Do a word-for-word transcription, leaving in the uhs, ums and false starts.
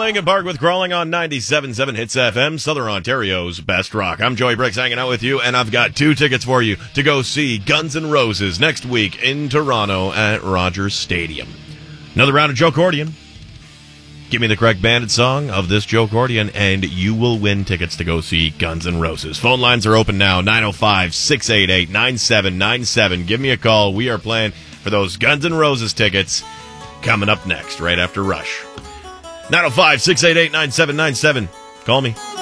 Lincoln Park with Crawling on ninety-seven point seven Hits F M, Southern Ontario's best rock. I'm Joey Bricks hanging out with you, and I've got two tickets for you to go see Guns N' Roses next week in Toronto at Rogers Stadium. Another round of Joe Cordian. Give me the correct banded song of this Joe Cordian, and you will win tickets to go see Guns N' Roses. Phone lines are open now, nine oh five, six eight eight, nine seven nine seven. Give me a call. We are playing for those Guns N' Roses tickets coming up next, right after Rush. nine oh five, six eight eight, nine seven nine seven. Call me.